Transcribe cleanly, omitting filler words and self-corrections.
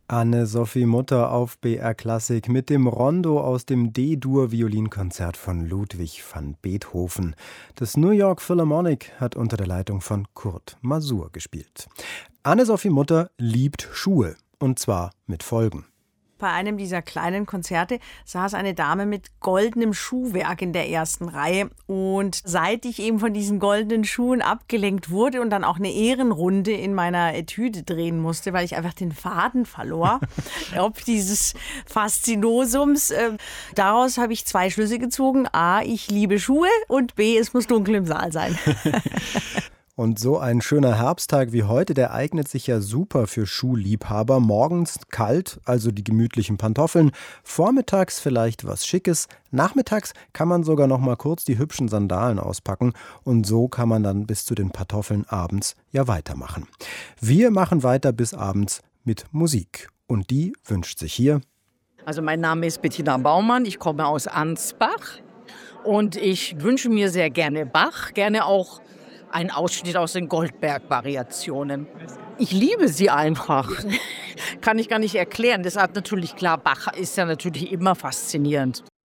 Anne-Sophie Mutter auf BR Klassik mit dem Rondo aus dem D-Dur-Violinkonzert von Ludwig van Beethoven. Das New York Philharmonic hat unter der Leitung von Kurt Masur gespielt. Anne-Sophie Mutter liebt Schuhe, und zwar mit Folgen. Bei einem dieser kleinen Konzerte saß eine Dame mit goldenem Schuhwerk in der ersten Reihe. Und seit ich eben von diesen goldenen Schuhen abgelenkt wurde und dann auch eine Ehrenrunde in meiner Etüde drehen musste, weil ich einfach den Faden verlor, ob dieses Faszinosums, daraus habe ich 2 Schlüsse gezogen. A, ich liebe Schuhe und B, es muss dunkel im Saal sein. Und so ein schöner Herbsttag wie heute, der eignet sich ja super für Schuhliebhaber. Morgens kalt, also die gemütlichen Pantoffeln. Vormittags vielleicht was Schickes. Nachmittags kann man sogar noch mal kurz die hübschen Sandalen auspacken. Und so kann man dann bis zu den Pantoffeln abends ja weitermachen. Wir machen weiter bis abends mit Musik. Und die wünscht sich hier. Also mein Name ist Bettina Baumann, ich komme aus Ansbach. Und ich wünsche mir sehr gerne Bach, gerne auch ein Ausschnitt aus den Goldberg-Variationen. Ich liebe sie einfach. Kann ich gar nicht erklären. Das hat natürlich klar, Bach ist ja natürlich immer faszinierend.